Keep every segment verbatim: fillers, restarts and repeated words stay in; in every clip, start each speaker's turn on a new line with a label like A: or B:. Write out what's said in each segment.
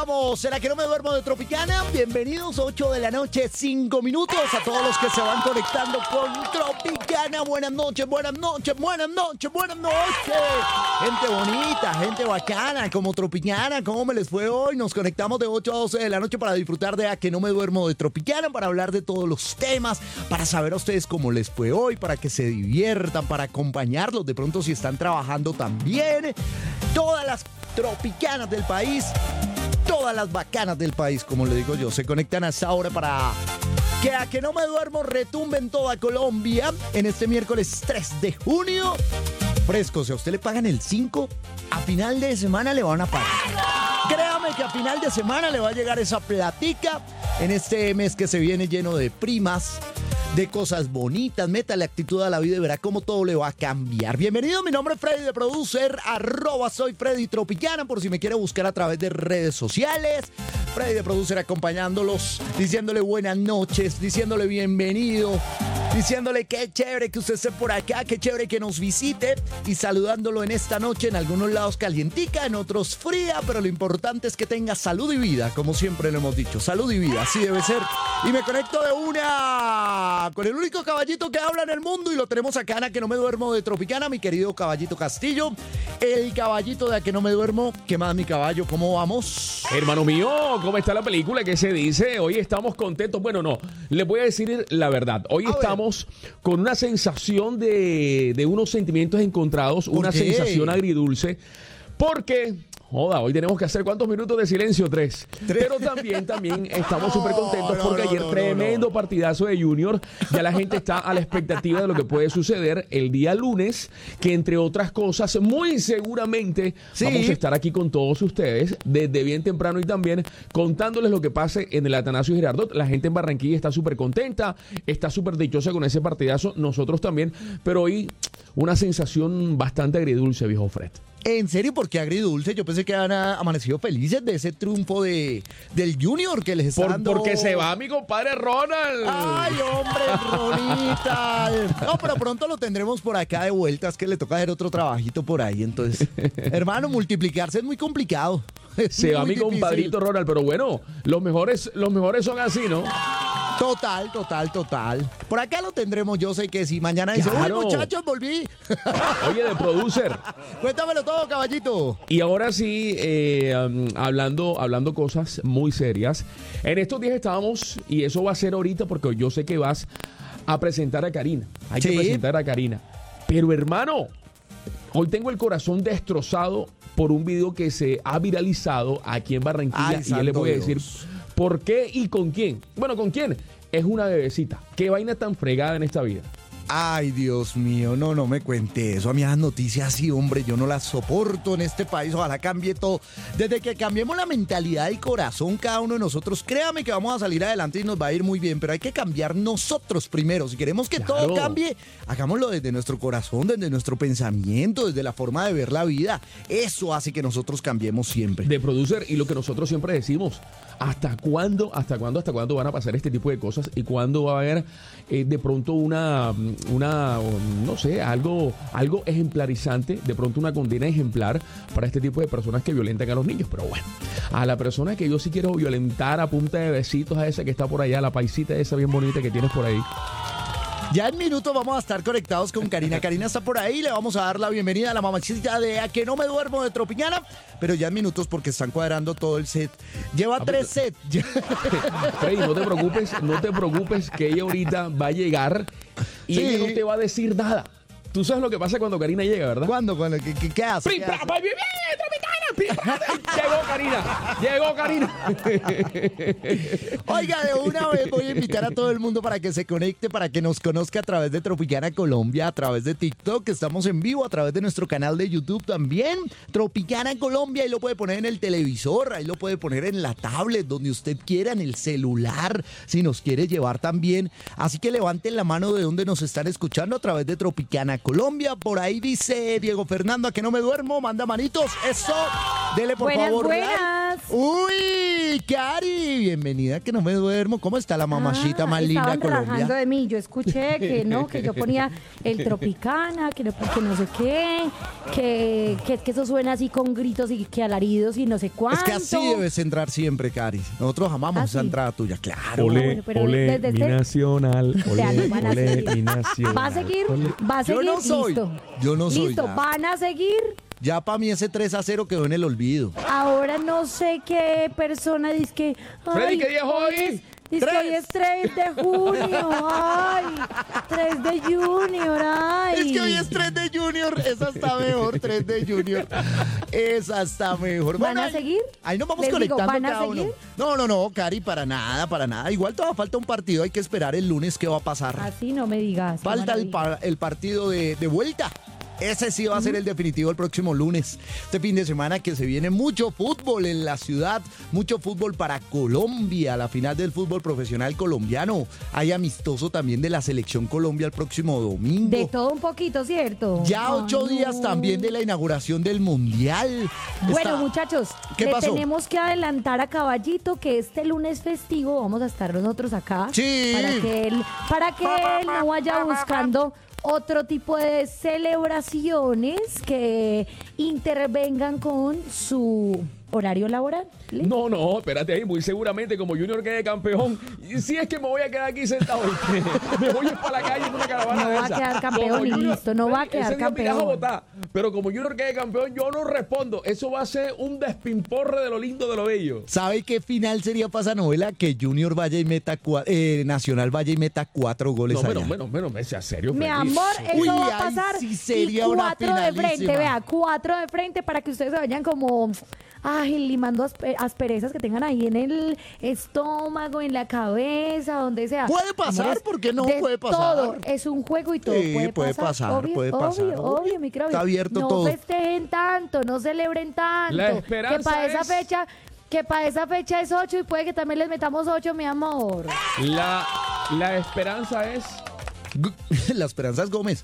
A: Vamos, ¿será que no me duermo de Tropicana? Bienvenidos, ocho de la noche, cinco minutos. A todos los que se van conectando con Tropicana. Buenas noches, buenas noches, buenas noches, buenas noches. Gente bonita, gente bacana, como Tropicana. ¿Cómo me les fue hoy? Nos conectamos de ocho a doce de la noche para disfrutar de A que no me duermo de Tropicana, para hablar de todos los temas, para saber a ustedes cómo les fue hoy, para que se diviertan, para acompañarlos de pronto si están trabajando también. Todas las tropicanas del país, todas las bacanas del país, como le digo yo, se conectan a esa hora para que A que no me duermo retumbe en toda Colombia en este miércoles tres de junio. Fresco, si a usted le pagan el cinco, a final de semana le van a pagar. Créame que a final de semana le va a llegar esa platica en este mes que se viene lleno de primas, de cosas bonitas. Métale actitud a la vida y verá cómo todo le va a cambiar. Bienvenido, mi nombre es Freddy de Producer, arroba soy Freddy Tropicana, por si me quiere buscar a través de redes sociales. Freddy de Producer acompañándolos, diciéndole buenas noches, diciéndole bienvenido, diciéndole qué chévere que usted esté por acá, qué chévere que nos visite y saludándolo en esta noche, en algunos lados calientica, en otros fría, pero lo importante es que tenga salud y vida, como siempre lo hemos dicho, salud y vida, así debe ser. Y me conecto de una con el único caballito que habla en el mundo y lo tenemos acá en A que no me duermo de Tropicana, mi querido caballito Castillo, el caballito de A que no me duermo. ¿Qué más, mi caballo? ¿Cómo vamos?
B: Hermano mío, ¿cómo está la película? ¿Qué se dice? Hoy estamos contentos. Bueno, no, les voy a decir la verdad. Hoy a estamos ver. con una sensación de, de unos sentimientos encontrados, una
A: qué?
B: sensación agridulce, porque... Joda, hoy tenemos que hacer ¿cuántos minutos de silencio? Tres. Tres. Pero también, también estamos súper contentos
A: no,
B: porque
A: no,
B: ayer
A: no,
B: tremendo
A: no.
B: partidazo de Junior. Ya la gente está a la expectativa de lo que puede suceder el día lunes, que entre otras cosas, muy seguramente
A: sí.
B: vamos a estar aquí con todos ustedes desde bien temprano y también contándoles lo que pase en el Atanasio Girardot. La gente en Barranquilla está súper contenta, está súper dichosa con ese partidazo, nosotros también, pero hoy una sensación bastante agridulce, viejo Fred.
A: ¿En serio? ¿Por qué agridulce? Yo pensé que habían amanecido felices de ese triunfo de, del Junior que les está
B: Por,
A: dando...
B: Porque se va mi compadre Ronald.
A: ¡Ay, hombre, Ronita! No, pero pronto lo tendremos por acá de vuelta. Es que le toca hacer otro trabajito por ahí. Entonces, hermano, multiplicarse es muy complicado. Es
B: se va mi
A: difícil.
B: compadrito Ronald, pero bueno, los mejores, los mejores son así, ¿no?
A: Total, total, total. Por acá lo tendremos, yo sé que sí. Mañana dice,
B: Claro.
A: uy, muchachos, volví.
B: Oye, de producer.
A: Cuéntamelo todo, caballito.
B: Y ahora sí, eh, um, hablando, hablando cosas muy serias. En estos días estábamos, y eso va a ser ahorita porque yo sé que vas a presentar a Karina. Hay
A: Sí.
B: que presentar a Karina. Pero hermano, hoy tengo el corazón destrozado por un video que se ha viralizado aquí en Barranquilla.
A: Ay,
B: y ya les voy a decir
A: Dios.
B: por qué y con quién. Bueno, ¿con quién? Es una bebecita. Qué vaina tan fregada en esta vida.
A: Ay, Dios mío, no, no me cuente eso. A mí las noticias sí, hombre, yo no las soporto en este país. Ojalá cambie todo. Desde que cambiemos la mentalidad y corazón cada uno de nosotros, créame que vamos a salir adelante y nos va a ir muy bien, pero hay que cambiar nosotros primero. Si queremos que
B: Claro.
A: todo cambie, hagámoslo desde nuestro corazón, desde nuestro pensamiento, desde la forma de ver la vida. Eso hace que nosotros cambiemos siempre.
B: De producer, y lo que nosotros siempre decimos, ¿hasta cuándo, hasta cuándo, hasta cuándo van a pasar este tipo de cosas? ¿Y cuándo va a haber eh, de pronto una, una, no sé, algo, algo ejemplarizante, de pronto una condena ejemplar para este tipo de personas que violentan a los niños? Pero bueno, a la persona que yo sí quiero violentar a punta de besitos, a esa que está por allá, la paisita esa bien bonita que tienes por ahí.
A: Ya en minutos vamos a estar conectados con Karina. Karina está por ahí, le vamos a dar la bienvenida a la mamachita de A que no me duermo de Tropicana, pero ya en minutos porque están cuadrando todo el set. Lleva
B: Ah,
A: tres
B: pero-
A: sets.
B: Freddy, no te preocupes, no te preocupes que ella ahorita va a llegar y
A: Sí.
B: ella no te va a decir nada. Tú sabes lo que pasa cuando Karina llega, ¿verdad?
A: ¿Cuándo? ¿Cuándo? ¿Qué, qué, qué hace?
B: ¡Prim,
A: ¿Qué
B: pra,
A: hace?
B: pa, bi, bi, Tropicana! ¡Prim, pra! Llegó Karina, llegó Karina.
A: Oiga, de una vez voy a invitar a todo el mundo para que se conecte, para que nos conozca a través de Tropicana Colombia, a través de TikTok, que estamos en vivo, a través de nuestro canal de YouTube también, Tropicana Colombia, ahí lo puede poner en el televisor, ahí lo puede poner en la tablet, donde usted quiera, en el celular, si nos quiere llevar también. Así que levanten la mano de donde nos están escuchando a través de Tropicana Colombia. Por ahí dice Diego Fernando, a que no me duermo, manda manitos, eso, dele por
C: Buenas,
A: favor.
C: buenas.
A: like. Uy, Cari, bienvenida, que no me duermo. ¿Cómo está la mamachita
C: Ah,
A: más linda de
C: estaban rajando
A: Colombia?
C: de mí. Yo escuché que no, que yo ponía el Tropicana, que no, que no sé qué, que, que, que eso suena así con gritos y que alaridos y no sé cuánto.
A: Es que así debes entrar siempre, Cari. Nosotros amamos
C: ¿Ah,
A: esa
C: sí?
A: entrada tuya, claro.
B: Ole,
C: bueno, pero
B: ole,
C: desde
B: mi
C: este-
B: nacional.
C: Vean,
B: Ole,
C: van a
B: ole,
C: seguir.
B: mi nacional.
C: ¿Va a seguir?
B: Ole.
C: ¿Va a
A: Yo
C: seguir?
A: no soy,
C: Listo.
A: yo no soy,
C: Listo,
A: ya.
C: ¿van a seguir?
A: Ya para mí ese tres a cero quedó en el olvido.
C: Ahora no sé qué persona dice que...
B: Freddy,
C: ay,
B: ¿qué día es hoy?
C: Dice que hoy es tres de junio, ay, tres de Junior, ay.
A: Es que hoy es tres de Junior, esa está mejor, tres de Junior. Esa está mejor.
C: ¿Van
A: Bueno,
C: a
A: ahí-
C: seguir?
A: Ahí nos vamos
C: Les digo,
A: conectando
C: ¿van a
A: cada uno.
C: seguir?
A: No, no, no, Cari, para nada, para nada. Igual todavía falta un partido, hay que esperar el lunes qué va a pasar.
C: Así no me digas. qué
A: Falta el,
C: maravilla.
A: par- el partido de, de vuelta. Ese sí va a ser el definitivo el próximo lunes. Este fin de semana que se viene mucho fútbol en la ciudad, mucho fútbol para Colombia, la final del fútbol profesional colombiano. Hay amistoso también de la selección Colombia el próximo domingo.
C: De todo un poquito, ¿cierto?
A: Ya
C: Ay,
A: ocho
C: no.
A: días también de la inauguración del Mundial.
C: Bueno,
A: Está-
C: muchachos,
A: ¿Qué
C: le
A: pasó?
C: tenemos que adelantar a Caballito que este lunes festivo vamos a estar nosotros acá.
A: Sí.
C: Para que él, para que él no vaya buscando otro tipo de celebraciones que intervengan con su horario laboral. ¿Listo?
B: No, no, espérate ahí, muy seguramente como Junior quede campeón. Y si es que me voy a quedar aquí sentado, me voy a ir para la calle en una caravana
C: No
B: de
C: va a
B: esa.
C: quedar campeón
B: Como
C: y
B: Junior-
C: listo, no va a quedar
B: ese día me irás a
C: campeón.
B: votar. Pero como Junior quede campeón, yo no respondo. Eso va a ser un despimporre de lo lindo, de lo bello.
A: ¿Sabe qué final sería para esa novela? Que Junior vaya y meta cua- eh, Nacional vaya y meta cuatro goles
B: No, bueno,
A: allá.
B: bueno, bueno, me sea serio,
C: Mi
B: Freddy.
C: amor, eso
A: Uy,
C: va a
A: ahí
C: pasar.
A: sí sería
C: y
A: una
C: cuatro de frente,
A: finalísima.
C: vea, cuatro de frente para que ustedes se vayan como, ay, limando aspe- asperezas que tengan ahí en el estómago, en la cabeza, donde sea.
A: Puede pasar,
C: Amores,
A: ¿por qué no
C: de
A: puede pasar?
C: Todo, es un juego y todo
A: Sí,
C: puede,
A: puede pasar,
C: obvio,
A: puede pasar,
C: obvio,
A: obvio.
C: obvio, microbio.
A: Está abierto
C: no
A: todo.
C: No festejen tanto, no celebren tanto.
B: La esperanza
C: que para esa
B: es-
C: fecha... Que para esa fecha es ocho y puede que también les metamos ocho, mi amor.
B: La, la esperanza es...
A: Gu- La Esperanza es Gómez.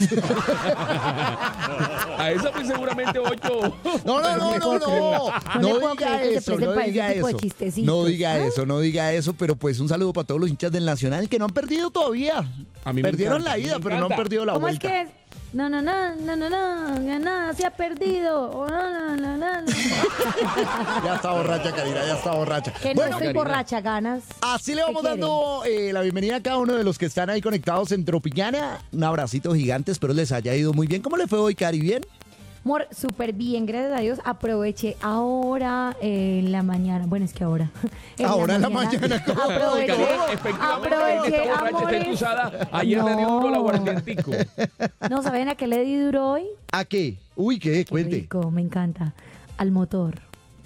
B: A esa pues seguramente ocho.
A: No, no, no, no, no.
C: No
A: No
C: le puedo
A: diga
C: creer que se
A: eso,
C: presten
A: no
C: para ese
A: diga
C: tipo de
A: eso.
C: chistecitos.
A: No diga
C: ¿Ah?
A: eso, no diga eso, pero pues un saludo para todos los hinchas del Nacional que no han perdido todavía.
B: A mí me
A: Perdieron
B: encanta,
A: la
B: a mí
A: ida,
B: me
A: pero no han
B: encanta.
A: perdido la
C: ¿Cómo
A: vuelta.
C: es que es? No, no, no, no, no, no, no, nada se ha perdido. Oh, no, no, no, no, no.
A: Ya está borracha, Karina, ya está borracha.
C: Que no
A: Bueno,
C: estoy
B: Karina.
C: borracha, ganas.
A: así le vamos
C: ¿Qué
A: dando eh, la bienvenida a cada uno de los que están ahí conectados en Tropicana. Un abracito gigante, espero les haya ido muy bien. ¿Cómo le fue hoy, Cari? ¿Bien?
C: Amor, súper bien, gracias a Dios. Aproveché ahora eh, en la mañana. Bueno, es que ahora.
A: Ahora en la mañana, ¿cómo?
C: Aproveché,
B: Karina, efectivamente, Karina
C: aproveché,
B: está borracha, está
C: amores.
B: entusada. Ayer le dio
C: No.
B: duro el aguardientico.
C: No, ¿saben a qué le di duro hoy?
A: ¿A qué? Uy, ¿qué?
C: Qué
A: Cuente.
C: rico, me encanta. Al motor.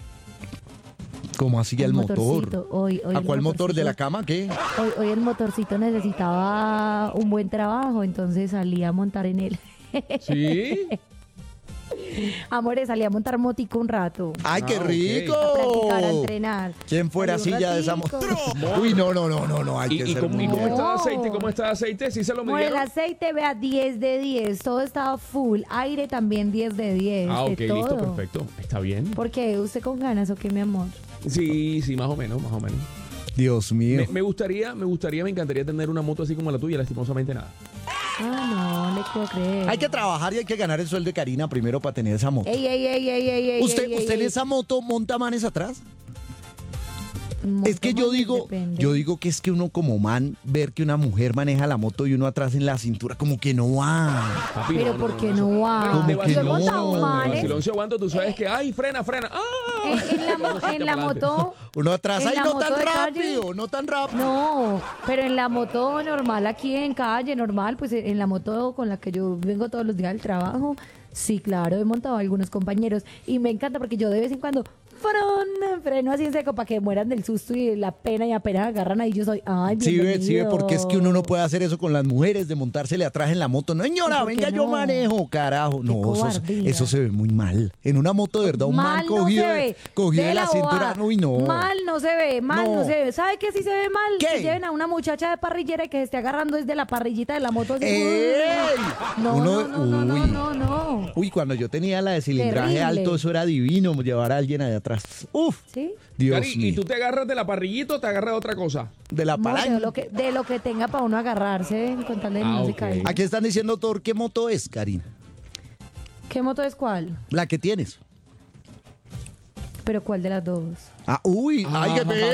A: ¿Cómo así
C: Al
A: el motor?
C: motorcito. Hoy, hoy
A: ¿A
C: el
A: cuál motor? ¿De
C: motorcito-
A: la cama? ¿Qué?
C: Hoy, hoy el motorcito necesitaba un buen trabajo, entonces salí a montar en él.
B: ¿Sí?
C: Amores, salí a montar motico un rato.
A: ¡Ay, qué
B: Ah, ok.
A: rico!
C: A practicar, a entrenar.
A: ¿Quién fuera
C: Salí un
A: silla de esa
C: ratico.
A: moto? Uy, no, no, no, no, no, hay
B: ¿Y,
A: que
B: y
A: ser
B: cómo,
A: muy
B: y cómo
A: bien.
B: está el aceite? ¿Cómo está el aceite? ¿Sí se lo
C: Amor, el
B: midieron?
C: aceite, vea, diez de diez. Todo estaba full. Aire también diez de diez.
B: Ah,
C: de
B: ok, listo,
C: todo.
B: perfecto. Está bien.
C: ¿Por qué? ¿Usted con ganas o qué, mi amor?
B: Sí, sí, más o menos, más o menos.
A: Dios mío.
B: Me, me gustaría, me gustaría, me encantaría tener una moto así como la tuya, lastimosamente nada.
C: Ah, no, le puedo creer.
A: Hay que trabajar y hay que ganar el sueldo de Karina primero para tener esa moto.
C: Ey, ey, ey, ey, ey, ey,
A: ¿Usted,
C: ey, ey,
A: usted en
C: ey.
A: esa moto monta manes atrás?
C: Monta
A: Es que yo
C: manes,
A: digo,
C: depende.
A: yo digo que es que uno como man, ver que una mujer maneja la moto y uno atrás en la cintura, como que no va.
B: Papi,
C: Pero ¿por qué no va?
A: ¿Cómo
B: De
A: que
C: Yo he
A: no?
C: montado
B: De
C: manes.
B: vacilón se aguanta, tú sabes que, ay, frena, frena. ¡Ah!
C: En, en la, mo- en la moto.
A: Uno atrás,
C: en
A: ay,
C: la
A: no
C: moto
A: tan
C: de calle.
A: rápido, no tan rápido.
C: No, pero en la moto normal, aquí en calle, normal, pues en la moto con la que yo vengo todos los días al trabajo, sí, claro, he montado a algunos compañeros y me encanta porque yo de vez en cuando fron, freno así en seco para que mueran del susto y de la pena y apenas agarran ahí yo soy, ay,
A: Sí, ve,
C: bienvenido.
A: sí, ve, porque es que uno no puede hacer eso con las mujeres, de montársele atrás en la moto. No, señora,
C: ¿Y por qué
A: venga, yo
C: no?
A: manejo, carajo.
C: Qué
A: No, eso,
C: cobardía.
A: eso se ve muy mal. En una moto, de verdad, un man
C: Mal no
A: cogido,
C: se
A: de-
C: ve.
A: cogido de
C: De
A: la
C: la
A: cintura.
C: bobada.
A: Uy, no.
C: Mal no se ve, mal no,
A: No.
C: se ve. ¿Sabe qué sí se ve mal?
A: ¿Qué?
C: Que lleven a una muchacha de parrillera y que se esté agarrando desde la parrillita de la moto. Así,
A: ¡Ey!
C: No,
A: Uno-
C: no, no, no, no,
A: uy.
C: no, no.
A: Uy, cuando yo tenía la de cilindraje
C: Terrible.
A: alto, eso era divino, llevar a alguien allá atrás. atrás. Uf,
C: ¿Sí?
A: Dios
B: Cari, ¿y
A: mío.
B: tú te agarras de la parrillita o te agarras de otra cosa?
A: De la
C: Amor, de
A: palanca.
C: lo que, de lo que tenga para uno agarrarse con tal de
B: Ah,
C: no se
B: ok.
C: caiga.
A: Aquí están diciendo, Thor, ¿qué moto es, Karina?
C: ¿Qué moto es cuál?
A: La que tienes.
C: ¿Pero cuál de las dos?
A: Ah, uy, ay, qué pena.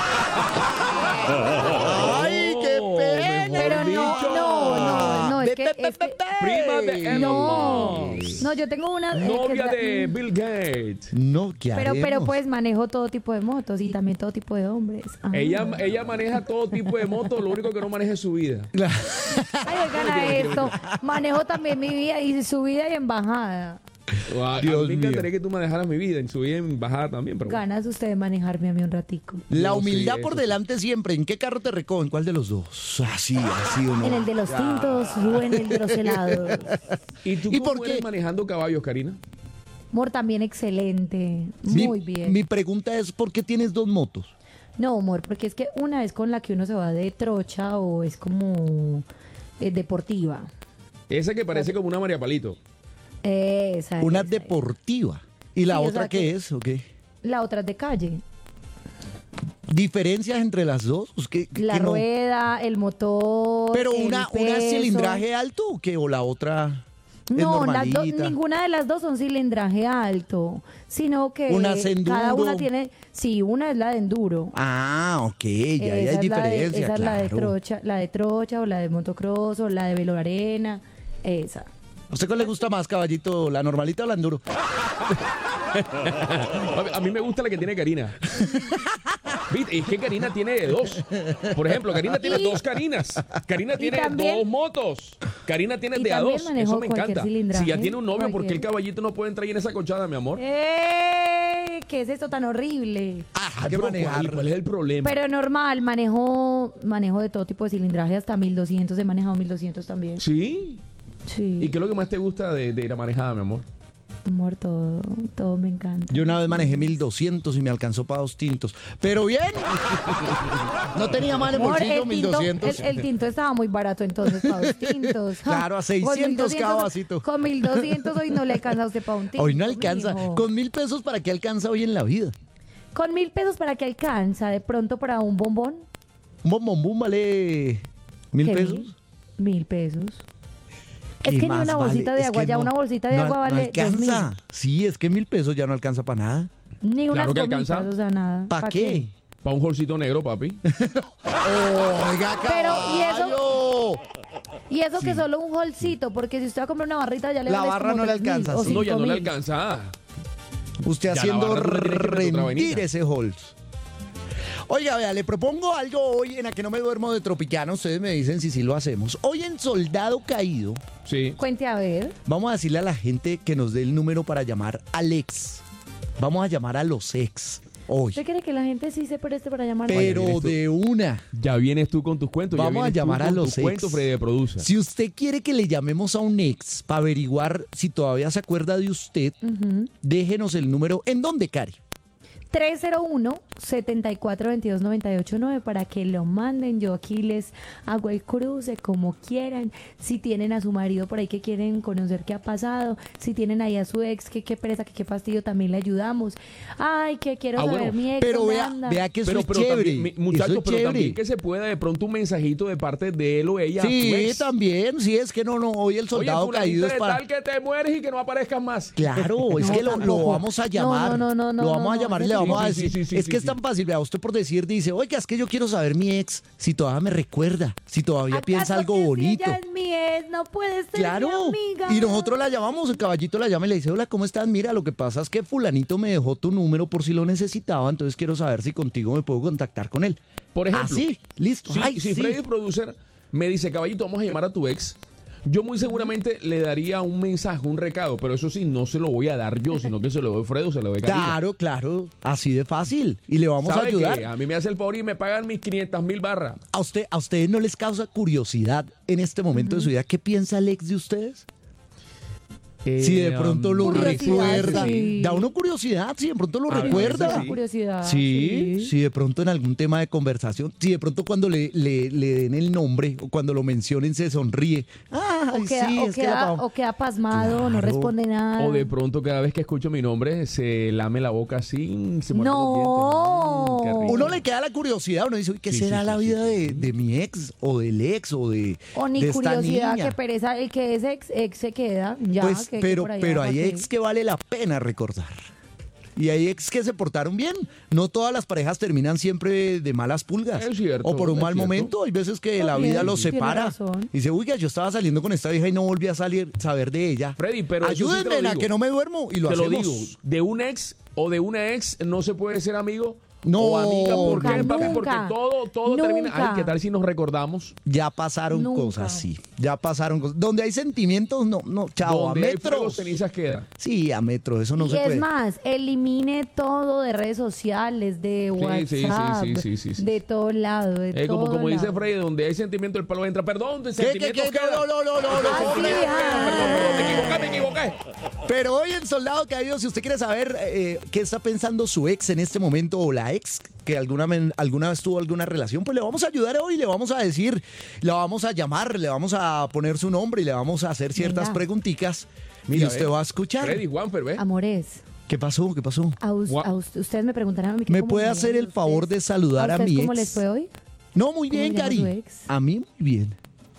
A: Ay, qué
B: Oh,
A: pena.
B: mejor
C: Pero no,
B: dicho.
C: no, no, no, es
A: Ve,
C: que,
A: ve,
C: es
A: ve,
C: que-
A: ve.
B: Prima de Elon
C: no,
B: Musk.
C: no, yo tengo una... eh, que
B: Novia
C: es la-
B: de Bill Gates.
A: No, ¿qué
C: Pero, pero
A: haremos?
C: pues manejo todo tipo de motos y también todo tipo de hombres. Ah.
B: Ella, ella maneja todo tipo de motos, lo único que no maneja es su vida.
C: Ay, oigan a esto. Manejo también mi vida y su vida y en bajada.
B: A, a
A: Dios
B: mí me
A: mío.
B: encantaría que tú manejaras mi vida, en su vida en bajada también. Pero bueno.
C: Ganas usted de manejarme a mí un ratico.
A: La
B: No,
A: humildad
B: sí,
A: por
B: eso
A: delante siempre. ¿En qué carro te recogen? ¿Cuál de los dos? Así, así o no.
C: En el de los tintos o en el de los helados.
B: ¿Y tú
A: ¿Y
B: cómo
A: por
B: eres
A: qué?
B: manejando caballos, Karina?
C: Amor, también excelente.
A: Mi-
C: Muy bien.
A: Mi pregunta es, ¿por qué tienes dos motos?
C: No, amor, porque es que una es con la que uno se va de trocha o es como eh, deportiva.
B: Esa que parece como una María Palito.
C: Esa.
A: Una
C: esa,
A: deportiva. ¿Y la
C: Sí, o
A: otra
C: sea
A: qué
C: que-
A: es? ¿O qué?
C: La otra es de calle.
A: ¿Diferencias entre las dos? Pues, ¿qué-
C: La
A: qué no?
C: rueda, el motor.
A: ¿Pero
C: el
A: una, una
C: peso.
A: cilindraje alto o qué? ¿O la otra es
C: No, las dos-
A: normalita?
C: ninguna de las dos son cilindraje alto, sino que
A: Una es
C: cada
A: enduro.
C: una tiene, sí, una es la de enduro.
A: Ah, ok, ya,
C: Esa
A: ya hay
C: es la de-
A: diferencia,
C: esa es la de
A: claro.
C: trocha, la de trocha o la de motocross o la de velo arena, esa.
A: ¿A usted cuál le gusta más, caballito? ¿La normalita o la enduro?
B: A mí me gusta la que tiene Karina. ¿Viste? Es que Karina tiene de dos. Por ejemplo, Karina tiene
C: Y-
B: dos Karinas. Karina
C: y
B: tiene
C: también-
B: dos motos. Karina tiene
C: y
B: de a
C: también
B: dos.
C: manejo
B: Eso me
C: cualquier
B: encanta.
C: cilindraje,
B: Si ya tiene un novio, ¿por qué el
C: cualquier.
B: caballito no puede entrar ahí en esa cochada, mi amor?
C: ¡Eh! ¿Qué es esto tan horrible?
A: Ah, hay
B: Ay,
A: que
B: pero
A: manejar.
B: ¿cuál, cuál es el problema?
C: Pero normal, manejo manejo de todo tipo de cilindraje, hasta mil doscientos, he manejado mil doscientos también.
B: ¿Sí?
C: Sí,
B: ¿Y qué es lo que más te gusta de, de la manejada, mi amor?
C: amor, todo, todo me encanta.
A: Yo una vez manejé mil doscientos y me alcanzó para dos tintos. Pero bien. No tenía mal en
C: Amor,
A: bolsillo
C: el,
A: mil
C: tinto,
A: doscientos.
C: el, el tinto estaba muy barato entonces para dos tintos. Ja,
A: Claro, a
C: con
A: seiscientos
C: mil doscientos
A: cada vasito.
C: Con mil doscientos hoy no le alcanza a usted para un tinto.
A: Hoy no alcanza.
C: mijo.
A: Con mil pesos, ¿para qué alcanza hoy en la vida?
C: Con mil pesos para que alcanza de pronto para un bombón.
A: Un bombombum vale mil
C: ¿Qué
A: pesos.
C: mil? Mil pesos.
A: ¿Qué
C: Es que ni
A: más
C: una
A: vale?
C: bolsita de
A: Es
C: agua,
A: que
C: ya
A: no-
C: una bolsita de
A: no-
C: agua
A: no
C: vale dos mil.
A: alcanza. Sí, es que mil pesos ya no alcanza para nada.
C: Ni unas
B: Claro que
C: gomitas,
B: alcanza.
C: o sea, nada.
A: ¿Para qué?
B: Para un holcito negro, papi.
A: Oiga,
C: Pero, ¿y eso?
A: caballo.
C: Y eso que solo un holcito, porque si usted va a comprar una barrita ya le
A: La
C: vale
A: barra
C: como
A: no le
C: tres mil
A: alcanza,
C: o
A: sí.
B: No, ya
C: cinco
B: no le
C: mil.
B: alcanza.
A: Usted
B: Ya la
A: haciendo
B: barra tú le tienes que meter otra
A: rendir
B: vainita.
A: ese Holz. Oiga, vea, le propongo algo hoy en la que no me duermo de Tropicana. Ustedes me dicen si sí lo hacemos. Hoy en Soldado Caído,
B: Sí.
C: Cuente a ver.
A: vamos a decirle a la gente que nos dé el número para llamar al ex. Vamos a llamar a los ex hoy.
C: ¿Usted quiere que la gente sí se preste para llamar?
A: Pero
B: vienes tú.
A: de una.
B: Ya vienes tú con tus cuentos. ya
A: Vamos a
B: vienes tú
A: llamar a
B: con
A: los
B: tus
A: ex.
B: cuentos, Freddy Produce.
A: Si usted quiere que le llamemos a un ex para averiguar si todavía se acuerda de usted,
C: Ujú.
A: déjenos el número. ¿En dónde, Cari?
C: tres cero uno, siete cuatro dos dos, nueve ocho nueve para que lo manden. Yo aquí les hago el cruce como quieran. Si tienen a su marido por ahí que quieren conocer qué ha pasado, si tienen ahí a su ex, que qué presa, que qué fastidio, también le ayudamos. Ay, que quiero
B: Ah,
C: saber
B: bueno,
C: mi ex.
A: Pero
C: ¿dónde
A: vea,
C: anda?
A: vea que eso
B: Pero,
A: es
B: pero
A: chévere.
B: también, mi-
A: Eso
B: muchachos,
A: es
B: pero
A: chévere.
B: también que se pueda de pronto un mensajito de parte de él o ella. a tu
A: Sí,
B: ex.
A: también. Sí, es que no, no. Hoy el
B: Oye,
A: soldado
B: fulanito
A: caído es
B: de
A: para.
B: tal que te mueres y que no aparezcas más.
A: Claro, es
C: No,
A: que lo, lo
C: tampoco.
A: vamos a
C: No,
A: llamar.
C: no, no, no,
A: lo vamos
C: no,
A: a
C: no,
A: llamar y
C: eso
A: le
C: sí.
A: vamos a
B: Sí, sí,
A: decir.
B: sí, sí,
A: es
B: sí,
A: que es
B: sí.
A: tan fácil. Vea, usted por decir, dice, oiga, es que yo quiero saber mi ex, si todavía me recuerda, si todavía piensa
C: ¿Acaso
A: algo
C: que si
A: bonito.
C: ella es mi ex, no puede ser
A: Claro.
C: mi amiga.
A: Y nosotros la llamamos, el caballito la llama y le dice, hola, ¿cómo estás? Mira, lo que pasa es que fulanito me dejó tu número por si lo necesitaba, entonces quiero saber si contigo me puedo contactar con él.
B: Por ejemplo.
A: Así, listo.
B: Si,
A: Ay,
B: si
A: sí.
B: Freddy Producer me dice, caballito, vamos a llamar a tu ex, yo muy seguramente le daría un mensaje, un recado, pero eso sí, no se lo voy a dar yo, sino que se lo doy Fredo, se lo doy Karina.
A: Claro, claro, así de fácil. Y le vamos a
B: ¿Sabe
A: ayudar.
B: qué? A mí me hace el favor y me pagan mis quinientas mil barras.
A: ¿A usted, ¿A ustedes no les causa curiosidad en este momento de su vida qué piensa el ex de ustedes?
B: Eh,
A: Si de pronto lo
C: Curiosidad,
A: recuerda.
C: sí.
A: Da uno curiosidad, si de pronto lo
B: A veces
A: recuerda.
B: sí.
C: Curiosidad.
A: Sí, sí, de pronto en algún tema de conversación, si de pronto cuando le, le, le den el nombre o cuando lo mencionen se sonríe. Ah,
C: O queda,
A: sí,
C: o
A: es que
C: queda-
A: la
C: o queda pasmado, no
A: Claro.
C: responde nada.
B: O de pronto cada vez que escucho mi nombre se lame la boca así, se muerde
C: No.
B: los dientes. Mm, qué rico.
A: Uno le queda la curiosidad, uno dice, uy, ¿qué
B: Sí,
A: será
B: sí,
A: la
B: sí,
A: vida
B: sí,
A: de,
B: sí.
A: de mi ex o del ex o de,
C: O ni
A: de esta
C: curiosidad,
A: niña?
C: que pereza, el que es ex, ex se queda. Ya,
A: Pues,
C: que- que
A: pero,
C: por allá,
A: pero
C: ¿pa'
A: hay
C: qué?
A: ex que vale la pena recordar. Y hay ex que se portaron bien. No todas las parejas terminan siempre de malas pulgas.
B: Es cierto,
A: o por un
B: es
A: mal
B: cierto.
A: momento. Hay veces que la
C: También,
A: vida los
C: tiene
A: separa.
C: razón.
A: Y dice, oiga, yo estaba saliendo con esta vieja y no volví a salir, saber de ella.
B: Freddy, pero eso sí te lo
A: ayúdenme a
B: digo.
A: que no me duermo y lo
B: Te lo
A: hacemos.
B: digo, de un ex o de una ex no se puede ser amigo
A: No,
B: o amiga. ¿Por qué,
C: nunca,
B: papi? Porque
C: nunca.
B: todo, todo termina.
C: Nunca.
B: Ay, ¿qué tal si nos recordamos?
A: Ya pasaron
C: Nunca.
A: cosas, sí. Ya pasaron cosas. Donde hay sentimientos, no, no, chao, a
B: Donde hay fuego,
A: metros.
B: cenizas queda.
A: Sí, a metros, eso no
C: y
A: se
C: es
A: puede.
C: más, elimine todo de redes sociales, de
B: Sí,
C: WhatsApp,
B: sí, sí, sí, sí, sí.
C: de todo lado, de
B: Eh, como
C: todo
B: como dice
C: lado.
B: Freddy, donde hay sentimiento el palo entra. Perdón, de
A: ¿Qué, qué,
B: sentimientos
A: qué?
B: queda.
A: No, no, no, no, no,
B: De
A: no.
B: sentimientos
C: Ah,
B: queda. Perdón, perdón, me equivoqué, me equivoqué.
A: Pero hoy en Soldado Caído, si usted quiere saber eh, qué está pensando su ex en este momento o la ex que alguna, men- alguna vez tuvo alguna relación, pues le vamos a ayudar hoy, le vamos a decir, le vamos a llamar, le vamos a poner su nombre y le vamos a hacer ciertas
C: Venga.
A: preguntitas y
B: Mira,
A: usted
B: ve.
A: va a escuchar.
B: Freddy, Juanfer, ¿ves?
C: Amores,
A: ¿Qué pasó? ¿Qué pasó?
C: a, us-
B: Gua-
C: a us- ustedes me preguntarán a mí que
A: ¿Me
C: cómo
A: puede
C: me
A: hacer
C: llaman
A: el favor de
C: ustedes.
A: saludar a
C: ustedes
A: mi
C: ¿Cómo
A: ex?
C: les fue hoy?
A: No, muy
C: ¿Cómo
A: bien,
C: se llama
A: Cari.
C: su ex?
A: A mí muy bien.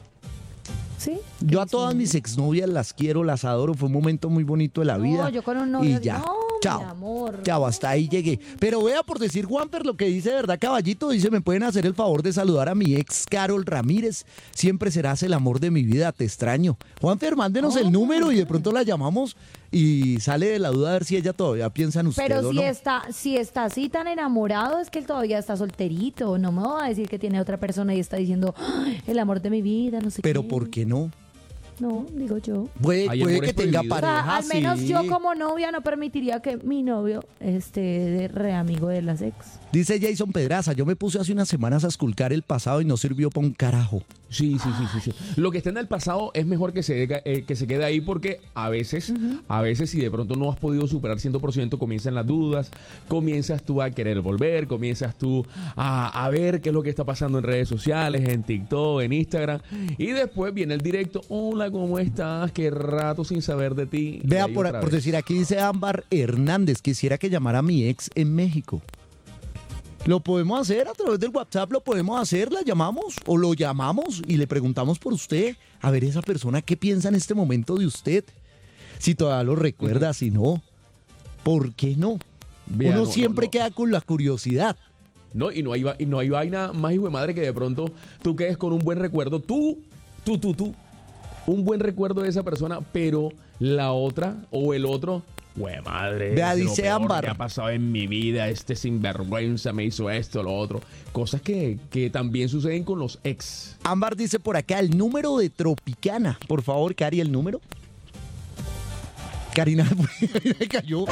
C: ¿Sí?
A: Yo a
C: ¿Qué
A: todas
C: hizo?
A: mis exnovias las quiero, las adoro. Fue un momento muy bonito de la
C: No,
A: vida.
C: yo con un novio,
A: Y ya.
C: no, mi
A: Chao.
C: amor.
A: Chao, hasta ahí llegué. Pero vea por decir Juanper lo que dice, ¿verdad, caballito? Dice, ¿me pueden hacer el favor de saludar a mi ex Carol Ramírez? Siempre serás el amor de mi vida, te extraño. Juanfer, mándenos el número y de pronto la llamamos y sale de la duda a ver si ella todavía piensa en usted
C: Pero
A: o
C: si
A: no.
C: está, si está así tan enamorado, es que él todavía está solterito. No me va a decir que tiene otra persona y está diciendo, "Ay, el amor de mi vida, no sé qué.
A: Pero ¿por qué no?
C: No, digo yo.
A: Puede,
B: Hay
A: puede
B: amores
A: que tenga
B: prohibidos.
C: O sea,
A: pareja,
C: al menos
A: sí.
C: yo como novia no permitiría que mi novio esté de re amigo de las ex.
A: Dice Jason Pedraza, yo me puse hace unas semanas a esculcar el pasado y no sirvió para un carajo.
B: Sí, sí, sí, sí, sí. Lo que está en el pasado es mejor que se, eh, que se quede ahí porque a veces, a veces si de pronto no has podido superar cien por ciento, comienzan las dudas, comienzas tú a querer volver, comienzas tú a, a ver qué es lo que está pasando en redes sociales, en TikTok, en Instagram, y después viene el directo, hola, ¿cómo estás? Qué rato sin saber de ti. Y
A: Vea,
B: ahí
A: por,
B: otra
A: por
B: vez.
A: decir, aquí dice Ámbar Hernández, quisiera que llamara a mi ex en México. Lo podemos hacer a través del WhatsApp, lo podemos hacer, la llamamos o lo llamamos y le preguntamos por usted, a ver esa persona qué piensa en este momento de usted, si todavía lo recuerda, si no, ¿por qué no?
B: Vea,
A: Uno
B: no,
A: siempre
B: no, no.
A: queda con la curiosidad.
B: No, y no hay, va- y no hay vaina más hijo de madre que de pronto tú quedes con un buen recuerdo, tú, tú, tú, tú, un buen recuerdo de esa persona, pero la otra o el otro, güey madre,
A: Vea,
B: es lo
A: dice
B: peor
A: Ámbar.
B: que ha pasado en mi vida, este sinvergüenza me hizo esto, lo otro, cosas que, que también suceden con los ex.
A: Ámbar dice por acá el número de Tropicana. Por favor, Cari, el número. Karina me cayó.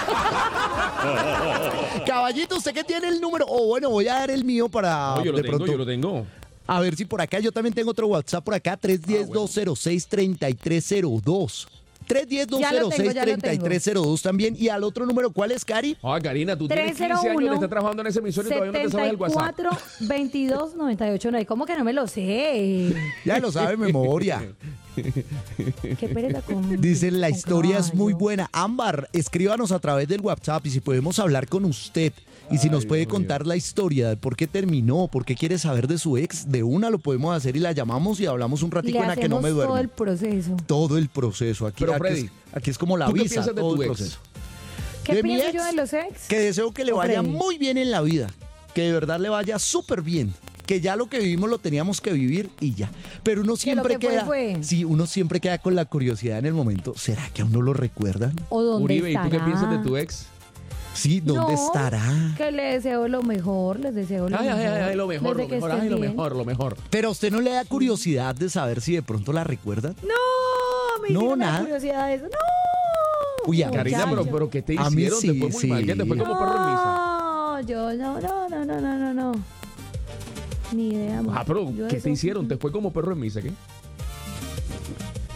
A: Caballito, ¿usted qué tiene el número? O bueno, voy a dar el mío para
B: No, yo lo
A: de
B: tengo,
A: pronto.
B: yo lo tengo.
A: A ver si por acá yo también tengo otro WhatsApp por acá, tres uno cero, dos cero seis, tres tres cero dos. tres uno cero, dos
C: Ya lo
A: cero
C: tengo,
A: seis,
C: ya lo
A: tres tres cero dos también. Y al otro número, ¿cuál es, Cari?
B: Ah, Karina, tú tienes quince años de
C: trescientos uno,
B: estar trabajando en ese emisor y todavía no te sabes el WhatsApp.
C: setenta y cuatro, veintidós, noventa y ocho. No, ¿cómo que no me lo sé?
A: Ya lo sabe de memoria.
C: Qué pereza con.
A: Dicen, la
C: con
A: historia es muy
C: caballo.
A: buena. Ámbar, escríbanos a través del WhatsApp y si podemos hablar con usted. Y si nos
B: Ay,
A: puede
B: Dios mío.
A: contar la historia de por qué terminó, por qué quiere saber de su ex, de una lo podemos hacer y la llamamos y hablamos un
C: Y
A: ratico
C: le
A: en la que no
C: hacemos
A: me duermo.
C: todo el proceso.
A: Todo el proceso. Aquí,
B: Pero,
A: aquí,
B: Freddy,
A: es, aquí es como la
B: ¿tú qué
A: visa,
B: piensas de
A: todo
B: tu
A: el
B: ex?
A: proceso.
C: ¿Qué
A: De mi
C: pienso
A: ex,
C: yo de los ex?
A: Que deseo que le
C: ¿O
A: vaya
C: Freddy?
A: muy bien en la vida. Que de verdad le vaya súper bien. Que ya lo que vivimos lo teníamos que vivir y ya. Pero uno siempre
C: que fue,
A: queda.
C: fue.
A: Sí, uno siempre queda con la curiosidad en el momento. ¿Será que a uno lo recuerdan?
C: ¿O dónde
B: Uribe, ¿y tú qué
C: estará?
B: piensas de tu ex?
A: Sí, ¿dónde
C: No,
A: estará?
C: Que le deseo lo mejor, les deseo lo
B: Ay, ay,
C: mejor.
B: ay, ay, lo mejor,
C: Desde
B: lo
C: que
B: mejor,
C: estén
B: ay, lo
C: bien.
B: mejor, lo mejor.
A: Pero a usted no le da curiosidad de saber si de pronto la recuerdan.
C: No, a mí
A: No,
C: sí no me da
A: nada.
C: curiosidad de eso. No.
A: Uy, a
B: Karina,
A: Muchacho.
B: pero, pero ¿qué te
A: A mí
B: hicieron?
A: sí,
B: te fue muy
A: sí.
B: mal, que te fue como perro en misa.
C: No, yo no, no, no, no, no, no, no. Ni idea. amor.
B: Ah, pero
C: Yo
B: ¿qué
C: eso-
B: te hicieron? ¿Te fue como perro en misa, qué?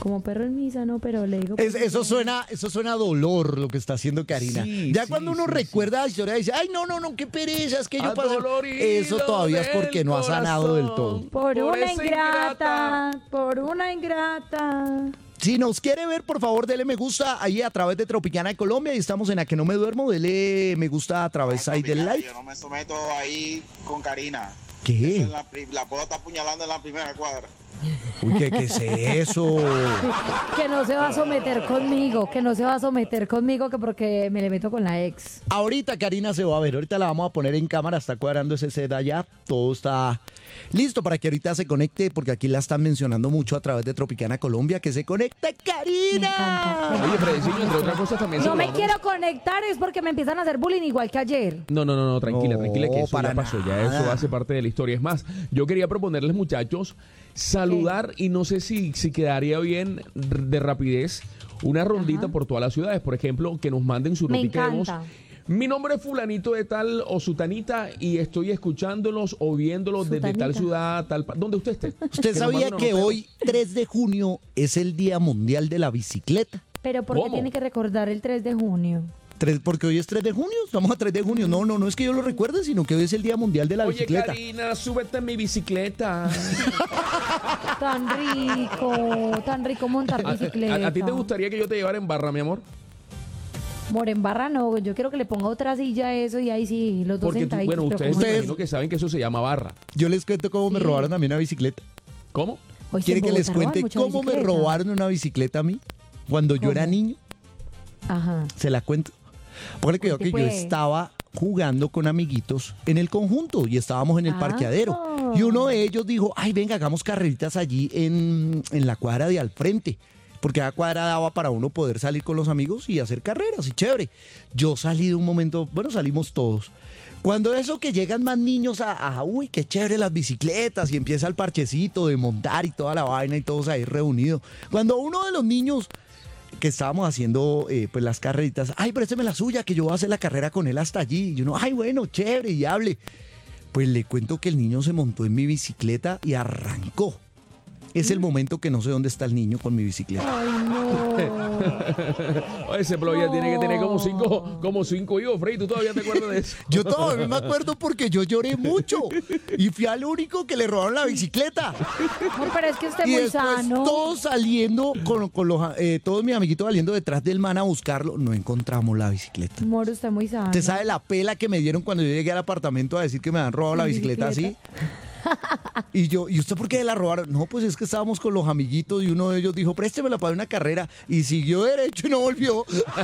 C: como perro en misa, no, pero le digo...
A: Es- eso suena, eso suena a dolor lo que está haciendo Karina.
B: Sí,
A: ya
B: sí,
A: cuando uno
B: sí,
A: recuerda la historia dice, ay, no, no, no, qué pereza, es que yo pasé.
B: Adolorido
A: Eso todavía es porque no ha sanado del todo.
C: Por,
B: Por
C: una
B: esa
C: ingrata,
B: ingrata.
C: por una ingrata.
A: Si nos quiere ver, por favor, dele me gusta ahí a través de Tropicana de Colombia y estamos en A Que No Me Duermo. Dele me gusta a través ahí del live.
D: Yo no me someto ahí con Karina.
A: ¿Qué?
D: Eso es La, pri- la puedo estar apuñalando en la primera cuadra.
A: Uy, ¿qué, qué es eso?
C: Que no se va a someter conmigo, que no se va a someter conmigo, que porque me le meto con la ex.
A: Ahorita Karina se va a ver, ahorita la vamos a poner en cámara, está cuadrando ese set allá, todo está listo para que ahorita se conecte, porque aquí la están mencionando mucho a través de Tropicana Colombia, que se conecte Karina.
C: encanta.
B: Oye, Fredecillo, entre otras cosas también
C: No me
B: saludamos-
C: quiero conectar, es porque me empiezan a hacer bullying igual que ayer.
B: No, no, no, no, tranquila,
A: No,
B: tranquila, que eso
A: para
B: ya pasó, ya
A: nada.
B: eso hace parte de la historia. Es más, yo quería proponerles, muchachos, saludar y no sé si, si quedaría bien r- de rapidez una rondita
C: Ajá.
B: por todas las ciudades. Por ejemplo, que nos manden su
C: Me
B: notica de voz.
C: encanta.
B: Mi nombre es fulanito de tal o sutanita y estoy escuchándolos o viéndolos desde tal
C: Sutanita.
B: ciudad, tal... pa- donde usted esté.
A: ¿Usted
B: Que nos
A: sabía
B: mande una
A: que
B: nota de
A: hoy, tres de junio, es el Día Mundial de la Bicicleta?
C: Pero ¿por qué
B: ¿Cómo?
C: tiene que recordar el tres de junio?
A: Tres- porque hoy es tres de junio, estamos a tres de junio. No, no, no es que yo lo recuerde, sino que hoy es el Día Mundial de la
B: Oye,
A: Bicicleta.
B: Karina, súbete en mi bicicleta.
C: Tan rico, tan rico montar
B: ¿A,
C: bicicleta.
B: a- a ti te gustaría que yo te llevara en barra, mi amor?
C: More en barra no, yo quiero que le ponga otra silla a eso y ahí sí, los dos
B: Porque, tú-
C: sentaditos.
B: bueno,
C: pero
B: ustedes
C: como-
B: me imagino que saben que eso se llama barra.
A: Yo les cuento cómo me
C: Sí.
A: robaron a mí una bicicleta.
B: ¿Cómo?
C: Hoy sí
A: ¿Quiere
C: en
A: que les
C: Bogotá roban
A: cuente
C: mucha
A: cómo me
C: bicicleta.
A: robaron una bicicleta a mí? Cuando yo era
C: ¿Cómo?
A: niño,
C: Ajá.
A: se la cuento. Porque creo que
C: Cuente,
A: yo
C: pues.
A: estaba jugando con amiguitos en el conjunto y estábamos en el
C: Ah.
A: parqueadero. Y uno de ellos dijo, ay, venga, hagamos carreritas allí en, en la cuadra de al frente. Porque la cuadra daba para uno poder salir con los amigos y hacer carreras y chévere. Yo salí de un momento, bueno, salimos todos. Cuando eso que llegan más niños a, a, uy, qué chévere las bicicletas y empieza el parchecito de montar y toda la vaina y todos ahí reunidos. Cuando uno de los niños que estábamos haciendo eh, pues las carreritas, ay, présteme la suya, que yo voy a hacer la carrera con él hasta allí. Y uno, ay, bueno, chévere, y hable. Pues le cuento que el niño se montó en mi bicicleta y arrancó. Es el momento que no sé dónde está el niño con mi bicicleta.
C: Ay, no.
B: Oye, ese ploya
C: No.
B: tiene que tener como cinco, como cinco hijos, Freddy. ¿Tú todavía te acuerdas de eso?
A: Yo todavía me acuerdo porque yo lloré mucho y fui al único que le robaron la bicicleta.
C: Amor, pero es que usted es
A: Y
C: muy
A: después
C: sano.
A: todos saliendo, con, con los, eh, todos mis amiguitos saliendo detrás del man a buscarlo, no encontramos la bicicleta.
C: Amor, usted es muy sano.
A: ¿Usted sabe la pela que me dieron cuando yo llegué al apartamento a decir que me habían robado la
C: Mi
A: bicicleta,
C: bicicleta.
A: así? Y yo, ¿y usted por qué la robaron? No, pues es que estábamos con los amiguitos y uno de ellos dijo, préstemela para una carrera. Y siguió derecho y no volvió.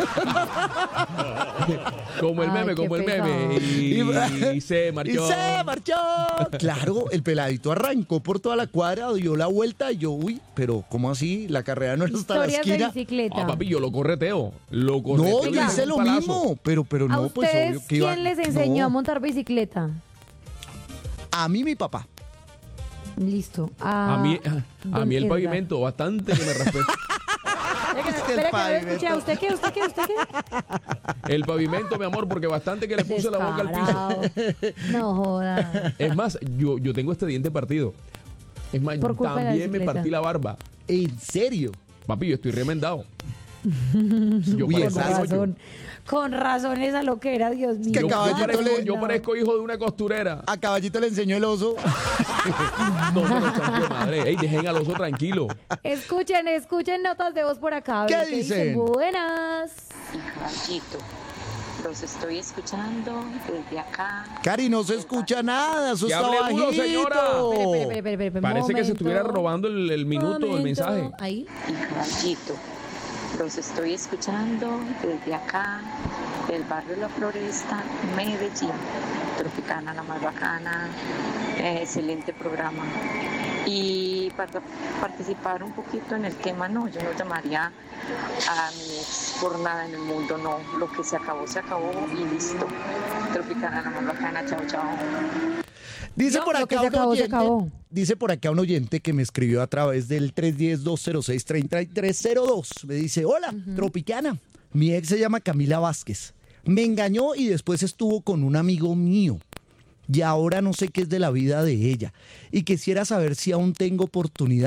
B: Como el
C: Ay,
B: meme,
C: qué
B: como el
C: pecado.
B: meme. Y, y se marchó.
A: Y se marchó. Claro, el peladito arrancó por toda la cuadra, dio la vuelta y yo, uy, pero ¿cómo así? La carrera no era hasta la
C: Historias de
A: esquina.
C: bicicleta.
B: Ah, papi, yo lo correteo. Lo correteo.
A: No,
B: y
A: yo
B: le
A: hice
B: doy
A: lo
B: un palazo.
A: mismo, pero, pero
C: ¿A
A: no, pues
C: ustedes
A: obvio que iba.
C: quién les enseñó
A: No,
C: a montar bicicleta?
A: A mí mi papá.
C: Listo.
B: A mí, a, a mí el
C: Don Edgar.
B: pavimento, bastante que me respeta.
C: Espera que no lo escuché. ¿A usted qué? ¿Usted qué? ¿Usted qué?
B: El pavimento, mi amor, porque bastante que le puse la boca al piso.
C: Descarado. No joda.
B: Es más, yo, yo tengo este diente partido. Es más,
C: Por culpa de la
B: también me
C: bicicleta.
B: partí la barba.
A: ¿En serio?
B: Papi, yo estoy remendado. Yo
A: Uy,
B: parezco
C: Con
A: esa-
B: un hoyo.
C: razón. Con razón esa loquera, Dios mío.
A: que
B: Yo, yo
A: caballito
B: parezco,
A: le-
B: yo parezco hijo de una costurera.
A: A Caballito le enseñó el oso.
B: No, pero santo madre. Ey, dejen al oso tranquilo.
C: Escuchen, escuchen notas de voz por acá. a
A: ¿Qué
C: ver
A: dicen?
C: Buenas.
E: y Caballito. Los estoy escuchando desde acá.
A: Cari, no se escucha nada, eso
B: Que
A: está
B: hable
A: bajito.
B: duro, señora.
C: Espere, espere, espere, espere, espere,
B: Parece que se
C: momento.
B: estuviera robando el, el minuto del
C: Momento.
B: mensaje.
C: Ahí.
E: Y Caballito. Los estoy escuchando desde acá, del barrio La Floresta, Medellín. Tropicana, la más bacana. Eh, excelente programa. Y para participar un poquito en el tema, no, yo no llamaría a mi ex por nada en el mundo, no. Lo que se acabó, se acabó y listo. Tropicana, la más bacana. Chao, chao.
A: Dice
C: No,
A: por
C: lo que
A: acá
C: se
A: un
C: acabó, se
A: oyente,
C: acabó.
A: dice por acá un oyente que me escribió a través del tres uno cero, dos cero seis, tres tres cero dos. Me dice, hola, Tropicana. Mi ex se llama Camila Vázquez. Me engañó y después estuvo con un amigo mío. Y ahora no sé qué es de la vida de ella. Y quisiera saber si aún tengo oportunidad.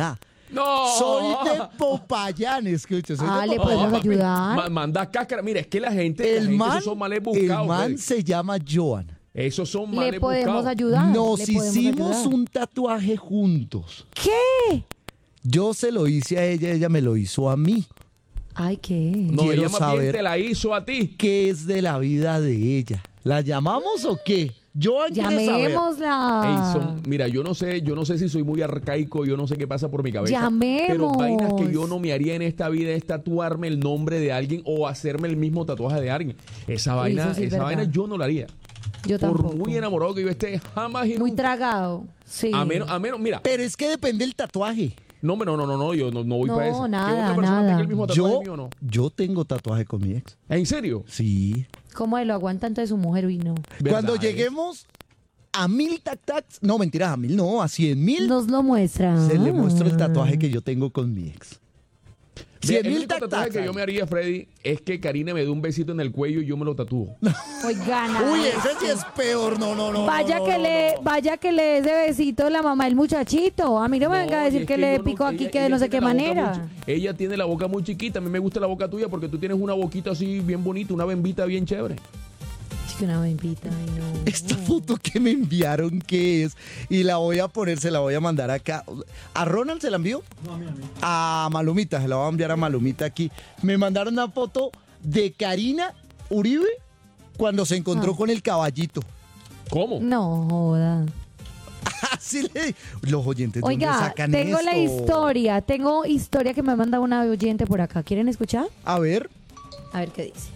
B: No.
A: Soy de Popayán, escucha. Soy
C: Ah,
A: de
C: ¿le
A: Popayán.
C: podemos ayudar?
B: Ma- manda cáscara. Mira, es que la gente, la
A: El
B: gente,
A: man,
B: esos son males
A: el
B: buscados.
A: man
B: Freddy.
A: se llama Joan.
B: Esos son
C: ¿Le
B: males
C: podemos
B: buscados.
C: ayudar?
A: Nos
C: ¿Le podemos
A: hicimos
C: ayudar?
A: un tatuaje juntos.
C: ¿Qué?
A: Yo se lo hice a ella, ella me lo hizo a mí.
C: Ay, ¿qué?
B: No,
A: Quiero
B: ella más bien
A: saber-
B: te la hizo a ti.
A: ¿Qué es de la vida de ella? ¿La llamamos o qué? Joan quiere saber.
C: Llamémosla.
B: Ey, son- mira, yo no sé, yo no sé si soy muy arcaico, yo no sé qué pasa por mi cabeza.
C: Llamemos.
B: Pero vainas que yo no me haría en esta vida es tatuarme el nombre de alguien o hacerme el mismo tatuaje de alguien. Esa vaina,
C: Eso sí es
B: esa
C: verdad.
B: vaina yo no la haría.
C: Yo
B: Por
C: tampoco.
B: muy enamorado que yo esté, jamás y
C: Muy
B: nunca.
C: tragado. Sí.
B: A menos, a menos, mira,
A: Pero es que depende del tatuaje.
B: no, no, no, no, no, yo no, no voy
C: No,
B: para eso.
C: nada,
B: que otra persona
C: nada.
B: tenga el mismo tatuaje
A: Yo,
B: mío, no.
A: yo tengo tatuaje con mi ex.
B: ¿En serio?
A: Sí.
C: ¿Cómo lo aguantan tanto de su mujer y no?
A: Cuando
B: ¿Verdad?
A: lleguemos a mil tac tacs, no mentiras, a mil no, a cien mil,
C: Nos lo muestra.
A: se le muestro el tatuaje que yo tengo con mi ex.
B: Mira,
A: Cien
B: el
A: mil
B: único
A: tac
B: tatuaje
A: tacs.
B: que yo me haría, Freddy, es que Karina me dé un besito en el cuello y yo me lo tatúo.
C: Oigan.
A: Uy, ese sí es peor, no, no, no.
C: Vaya
A: no,
C: que
A: no,
C: le,
A: no.
C: vaya que le dé ese besito la mamá del muchachito. A mí no me venga a
B: No,
C: decir
B: y es
C: que, le
B: yo no-
C: picó aquí
B: ella-
C: que de
B: ella
C: no sé qué
B: tiene la boca
C: manera.
B: muy chi- ella tiene la boca muy chiquita. A mí me gusta la boca tuya porque tú tienes una boquita así bien bonita, una bembita bien chévere.
C: Chica, una bembita, ay no.
A: Esta foto que me enviaron, ¿qué es? Y la voy a poner, se la voy a mandar acá. ¿A Ronald se la envió? No, a mí, a mí. A Malumita, se la voy a enviar a Malumita aquí. Me mandaron una foto de Karina Uribe cuando se encontró
C: Ah.
A: con el caballito.
B: ¿Cómo?
C: No, joda.
A: Así le... Los oyentes, ¿dónde
C: Oiga,
A: sacan
C: tengo la
A: esto?
C: historia, tengo historia que me manda una oyente por acá. ¿Quieren escuchar?
A: A ver.
C: A ver qué dice.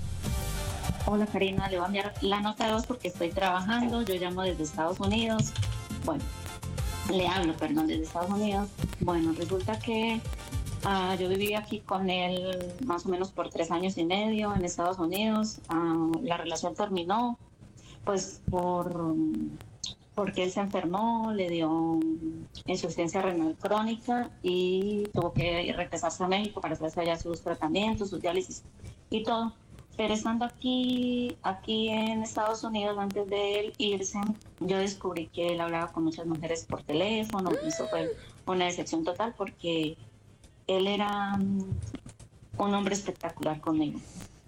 F: Hola Karina, le voy a enviar la nota de voz porque estoy trabajando, yo llamo desde Estados Unidos, bueno, le hablo, perdón, desde Estados Unidos. Bueno, resulta que ah, yo viví aquí con él más o menos por tres años y medio en Estados Unidos. Ah, la relación terminó pues por porque él se enfermó, le dio insuficiencia renal crónica y tuvo que regresarse a México para hacerse allá sus tratamientos, sus diálisis y todo. Pero estando aquí, aquí en Estados Unidos, antes de él irse, yo descubrí que él hablaba con muchas mujeres por teléfono. Eso fue una decepción total porque él era um, un hombre espectacular conmigo.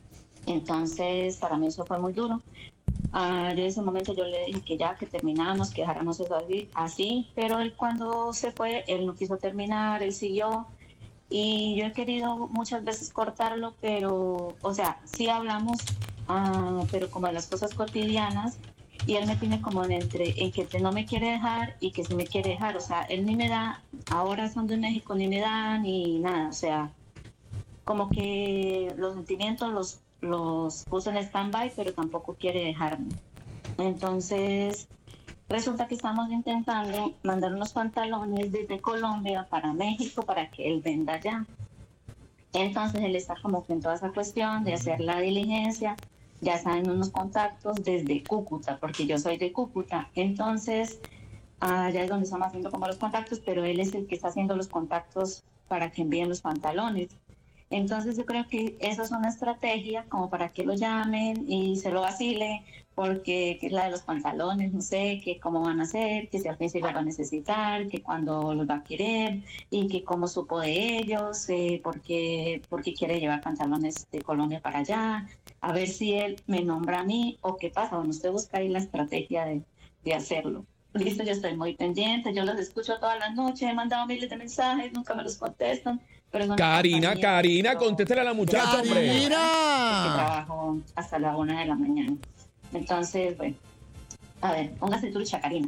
F: Entonces, para mí eso fue muy duro. Uh, yo en ese momento yo le dije que ya, que terminamos, que dejáramos eso así, así, pero él cuando se fue, él no quiso terminar, él siguió. Y yo he querido muchas veces cortarlo, pero, o sea, sí hablamos, uh, pero como de las cosas cotidianas, y él me tiene como en entre, en que no me quiere dejar y que sí me quiere dejar, o sea, él ni me da, ahora estando en México, ni me da, ni nada, o sea, como que los sentimientos los, los puso en stand-by, pero tampoco quiere dejarme. Entonces... resulta que estamos intentando mandar unos pantalones desde Colombia para México para que él venda allá. Entonces él está como que en toda esa cuestión de hacer la diligencia, ya saben unos contactos desde Cúcuta, porque yo soy de Cúcuta. Entonces allá es donde estamos haciendo como los contactos, pero él es el que está haciendo los contactos para que envíen los pantalones. Entonces yo creo que esa es una estrategia como para que lo llamen y se lo vacile, porque que es la de los pantalones, no sé, que cómo van a hacer, que si al fin se van a necesitar, que cuándo los va a querer y que cómo supo de ellos, eh, porque, porque quiere llevar pantalones de Colombia para allá, a ver si él me nombra a mí o qué pasa. Bueno, usted busca ahí la estrategia de, de hacerlo. Listo, yo estoy muy pendiente, yo los escucho todas las noches, he mandado miles de mensajes, nunca me los contestan. Pero es una
B: Karina,
F: compañía
B: Karina,
F: que yo-
B: contéstale a la muchacha, hombre.
F: que
A: ¡Karina!
F: trabajo hasta la una de la mañana. Entonces, bueno, a ver, póngase trucha, Karina.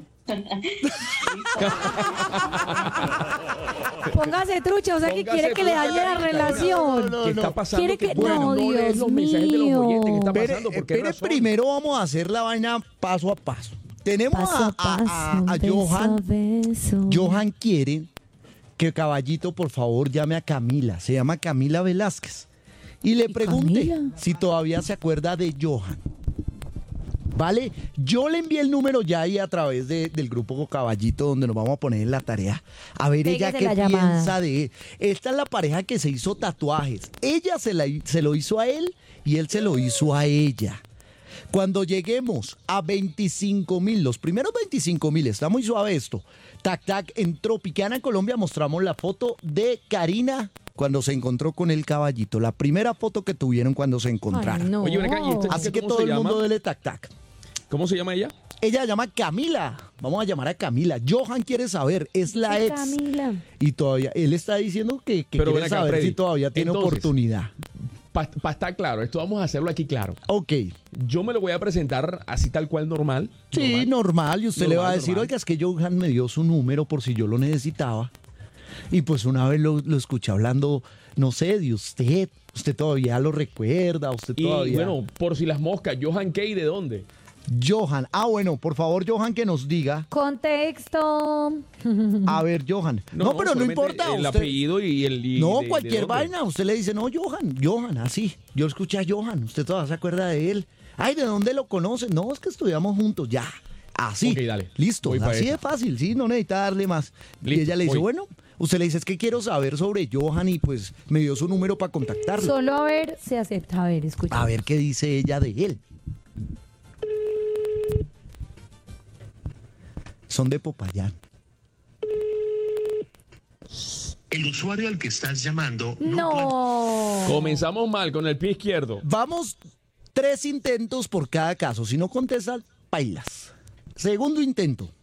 C: Póngase trucha, o sea que
B: Póngase
C: quiere que le
B: trucha,
C: dañe la
B: Karina.
C: relación.
A: No,
B: ¿Qué está pasando?
C: Quiere que-
B: bueno,
C: no,
B: no lees
C: Dios
B: los mensajes de los
C: mío.
B: oyentes. ¿Qué está
A: Espere,
B: pasando? ¿Por qué
A: espere,
B: razón?
A: primero vamos a hacer la vaina paso a paso. Tenemos
C: Paso a
A: a, a-
C: paso,
A: a- a
C: beso
A: Johan.
C: a beso.
A: Johan quiere que Caballito, por favor, llame a Camila. Se llama Camila Velázquez. Y le
C: ¿Y
A: pregunte
C: Camila?
A: si todavía se acuerda de Johan. ¿Vale? Yo le envié el número ya ahí a través de- del grupo Caballito, donde nos vamos a poner en la tarea. A ver ella
C: Pégase
A: qué
C: la llamada.
A: piensa de él. Esta es la pareja que se hizo tatuajes. Ella se, la- se lo hizo a él y él se lo hizo a ella. Cuando lleguemos a veinticinco mil, los primeros veinticinco mil, está muy suave esto. Tac, tac, en Tropicana, Colombia, mostramos la foto de Karina cuando se encontró con el caballito. La primera foto que tuvieron cuando se encontraron.
C: Ay, no.
B: Oye, ven acá, ¿y este-
A: Así que
B: ¿cómo
A: todo
B: se
A: el
B: llama?
A: mundo dele tac, tac.
B: ¿Cómo se llama ella?
A: Ella se llama Camila. Vamos a llamar a Camila. Johan quiere saber, es la
C: Sí,
A: ex.
C: Camila.
A: Y todavía, él está diciendo que, que
B: Pero
A: quiere
B: ven acá,
A: saber
B: Freddy.
A: si todavía tiene
B: Entonces,
A: oportunidad.
B: Para estar claro, esto vamos a hacerlo aquí claro.
A: Ok.
B: Yo me lo voy a presentar así tal cual normal.
A: Sí, normal. Y usted le va a
B: Normal,
A: decir,
B: normal.
A: oiga, es que Johan me dio su número por si yo lo necesitaba. Y pues una vez lo, lo escuché hablando, no sé, de usted. Usted todavía lo recuerda, usted
B: Y
A: todavía...
B: bueno, por si las moscas, Johan Key, ¿de dónde?
A: Johan. Ah, bueno, por favor, Johan, que nos diga.
C: Contexto.
A: A ver, Johan. No, pero no
B: solamente
A: importa.
B: El
A: usted-
B: apellido y el. y
A: No,
B: de- de
A: cualquier
B: dónde.
A: vaina. Usted le dice, no, Johan, Johan, así. Yo escuché a Johan. Usted todavía se acuerda de él. Ay, ¿de dónde lo conoce? No, es que estudiamos juntos, ya. Así.
B: Ok, dale.
A: Listo.
B: Voy pa'
A: Así
B: esa.
A: de fácil, sí, no necesita darle más. Y
B: Listo,
A: ella le dice,
B: voy.
A: bueno, usted le dice, es que quiero saber sobre Johan y pues me dio su número para contactarlo.
C: Solo a ver se acepta. A ver, escucha.
A: A ver qué dice ella de él. Son de Popayán.
G: El usuario al que estás llamando no,
C: No.
B: Comenzamos mal con el pie izquierdo.
A: Vamos, tres intentos por cada caso. Si no contestan, pailas. Segundo intento.